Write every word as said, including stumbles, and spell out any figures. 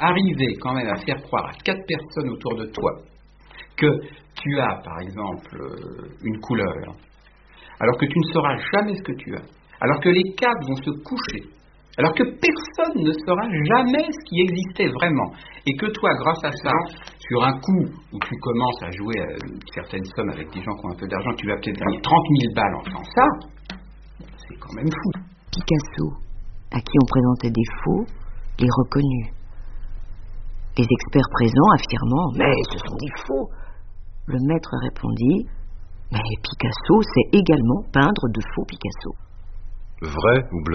arriver quand même à faire croire à quatre personnes autour de toi que tu as, par exemple, une couleur, alors que tu ne sauras jamais ce que tu as, alors que les quatre vont se coucher, alors que personne ne saura jamais ce qui existait vraiment, et que toi, grâce à ça, sur un coup où tu commences à jouer à une certaine somme avec des gens qui ont un peu d'argent, tu vas peut-être gagner trente mille balles en faisant ça, c'est quand même fou. Picasso, à qui on présentait des faux, les reconnut. Les experts présents affirmant « Mais ce sont des faux !» Le maître répondit « Mais Picasso sait également peindre de faux Picasso. » Vrai ou bluff ?